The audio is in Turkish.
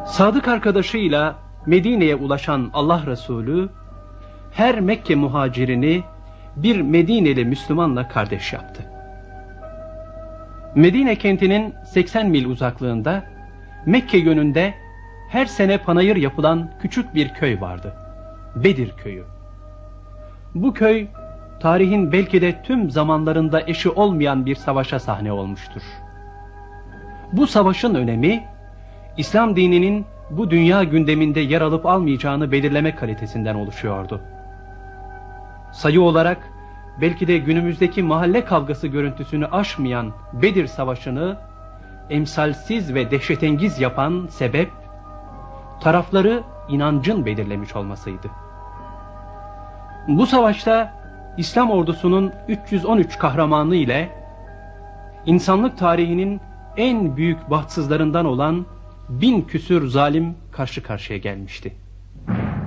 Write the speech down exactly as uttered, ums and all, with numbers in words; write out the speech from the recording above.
Sadık arkadaşıyla Medine'ye ulaşan Allah Resulü her Mekke muhacirini bir Medineli Müslümanla kardeş yaptı. Medine kentinin seksen mil uzaklığında Mekke yönünde her sene panayır yapılan küçük bir köy vardı. Bedir köyü. Bu köy tarihin belki de tüm zamanlarında eşi olmayan bir savaşa sahne olmuştur. Bu savaşın önemi İslam dininin bu dünya gündeminde yer alıp almayacağını belirleme kalitesinden oluşuyordu. Sayı olarak belki de günümüzdeki mahalle kavgası görüntüsünü aşmayan Bedir Savaşı'nı emsalsiz ve dehşetengiz yapan sebep, tarafları inancın belirlemiş olmasıydı. Bu savaşta İslam ordusunun üç yüz on üç kahramanı ile insanlık tarihinin en büyük bahtsızlarından olan bin küsür zalim karşı karşıya gelmişti.